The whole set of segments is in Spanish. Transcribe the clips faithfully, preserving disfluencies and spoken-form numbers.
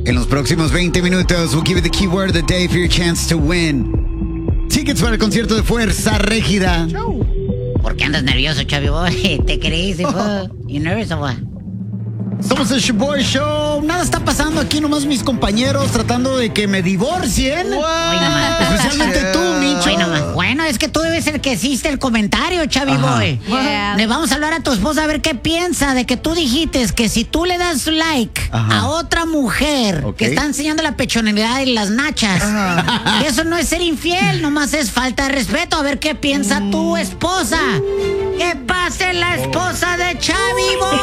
En los próximos veinte minutos, we'll give you the keyword of the day for your chance to win tickets para el concierto de Fuerza Régida. ¿Por qué andas nervioso, Chavi Boy? ¿Te crees, hijo? You nervous or what? Somos el Shoboy Show. Nada está pasando aquí, nomás mis compañeros tratando de que me divorcien. Hoy nomás. Especialmente tú, Micho. Hoy nomás. Bueno, es que tú debes ser el que hiciste el comentario, Chavi Boy. Yeah. Le vamos a hablar a tu esposa a ver qué piensa de que tú dijiste que si tú le das like Ajá. a otra mujer Ok. que está enseñando la pechonalidad y las nachas, que eso no es ser infiel, nomás es falta de respeto. A ver qué piensa tu esposa. ¿Qué pase la esposa de Chavi Boy?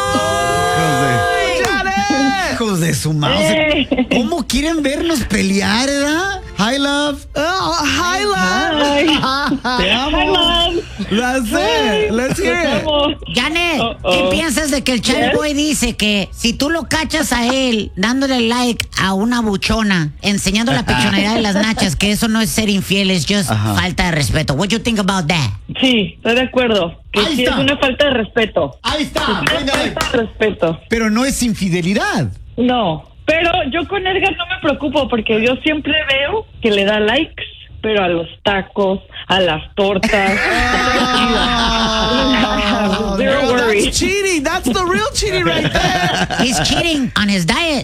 Hijos de su mouse. ¿Cómo quieren vernos pelear, verdad? Hi, love. Oh, hi, love. Te amo. Hi, love. That's it. Let's hear it. Janet, Uh-oh. ¿qué piensas de que el Chavi Yes. Boy dice que si tú lo cachas a él dándole like a una buchona, enseñando la pechonalidad de las nachas, que eso no es ser infiel, es just Ajá. falta de respeto? What you think about that? Sí, estoy de acuerdo. Que Ahí sí está. es una falta de respeto. Ahí está. Es una Venga, falta de respeto. pero no es infidelidad. No. Pero yo con Edgar no me preocupo porque yo siempre veo que le da likes, pero a los tacos, a las tortas. Zero girl, worry. That's cheating. That's the real cheating right there. He's cheating on his diet.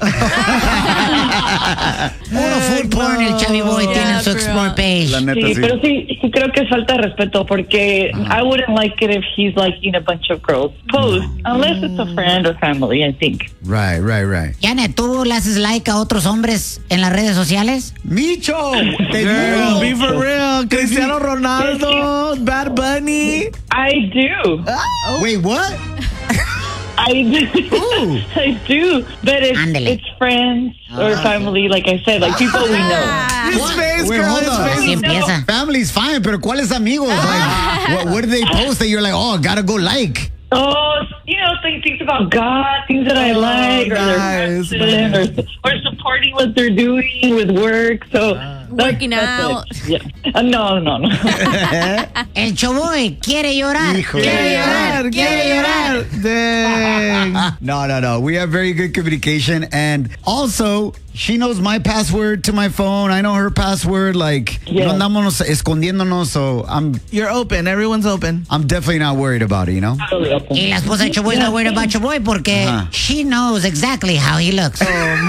Puro food porn el Chavi Boy Yeah, tiene en su girl. explore page. La neta, Sí, sí. pero sí, sí creo que es falta de respeto porque I wouldn't like it if he's liking a bunch of girls post, unless it's a friend or family, I think. Right, right, right. Janet, ¿tú le haces like a otros hombres en las redes sociales? Micho, te Girl, be digo. for real. Cristiano Ronaldo, Bad Bunny. I do. Wait, what? I do. Ooh. I do. But it's, Ándele. it's friends or family, like I said, like people we know. His face, Wait, girl. hold His on. face. Así empieza. Family's fine, pero ¿cuáles amigos? Like, what, what do they post that you're like, oh, gotta go like? Oh, you know, things, things about God, things that I Oh, like, or nice, their person, or, or supporting what they're doing with work. So that's- Working that's out. it. Yeah. Uh, no, no, no. El Choboy quiere llorar. Hijo. Quiere llorar. Quiere llorar. Dang. No, no, no. We have very good communication. And also, she knows my password to my phone. I know her password. Like, Yeah. no andamos escondiéndonos. So I'm You're open. Everyone's open. I'm definitely not worried about it, you know? Totally open. Y la esposa de Choboy está worried about Choboy porque Ajá. she knows exactly how he looks.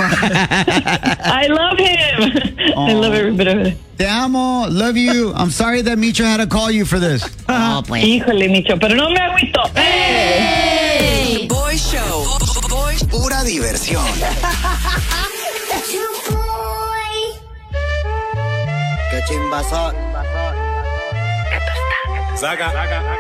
I love him. I love every bit of it. Te amo. Love you. I'm sorry that Micho had to call you for this. Oh, pues. Híjole, Micho, pero no me agüito. The Boy Show. Boy, Pura diversión. Qué chimbazo. Saca.